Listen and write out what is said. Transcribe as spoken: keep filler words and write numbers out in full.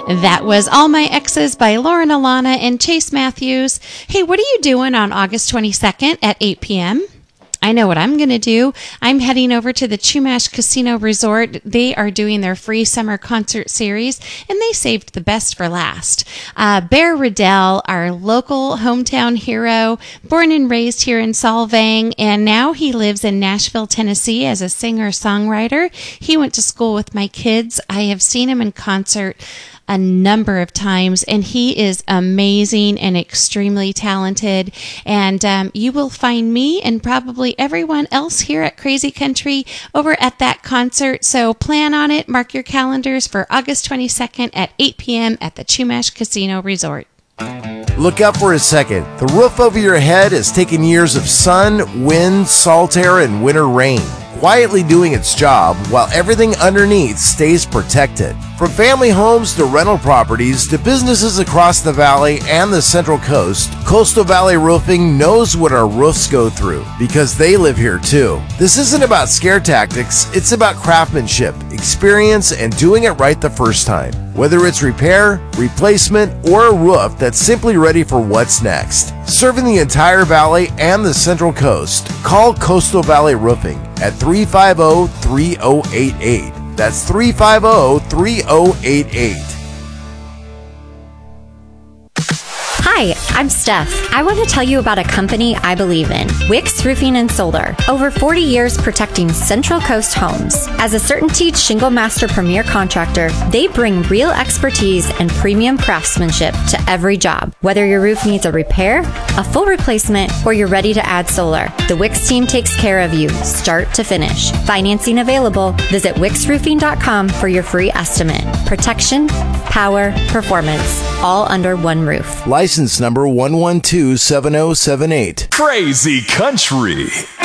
That was All My Exes by Lauren Alana and Chase Matthews. Hey, what are you doing on August twenty-second at eight p.m.? I know what I'm going to do. I'm heading over to the Chumash Casino Resort. They are doing their free summer concert series, and they saved the best for last. Uh, Bear Riddell, our local hometown hero, born and raised here in Solvang, and now he lives in Nashville, Tennessee as a singer-songwriter. He went to school with my kids. I have seen him in concert a number of times, and he is amazing and extremely talented. And um, you will find me and probably everyone else here at Crazy Country over at that concert. So plan on it. Mark your calendars for August twenty-second at eight p.m. at the Chumash Casino Resort. Look up for a second. The roof over your head has taken years of sun, wind, salt air, and winter rain, quietly doing its job while everything underneath stays protected. From family homes to rental properties to businesses across the valley and the Central Coast, Coastal Valley Roofing knows what our roofs go through because they live here too. This isn't about scare tactics, it's about craftsmanship, experience, and doing it right the first time. Whether it's repair, replacement, or a roof that's simply ready for what's next. Serving the entire valley and the Central Coast, call Coastal Valley Roofing at three five zero, three zero eight eight. That's three five zero, three zero eight eight. Hi, I'm Steph. I want to tell you about a company I believe in, Wix Roofing and Solar. Over forty years protecting Central Coast homes. As a CertainTeed Shingle Master Premier Contractor, they bring real expertise and premium craftsmanship to every job. Whether your roof needs a repair, a full replacement, or you're ready to add solar, the Wix team takes care of you, start to finish. Financing available. Visit wix roofing dot com for your free estimate. Protection, power, performance, all under one roof. License number one one two seven zero seven eight. Crazy Country.